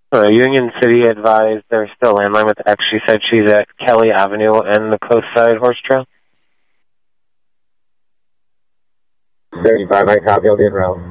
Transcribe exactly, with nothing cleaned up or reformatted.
Uh, Union City advised there's still landline with X. She said she's at Kelly Avenue and the Coastside Horse Trail. thirty-five, I copy, I'll be in route.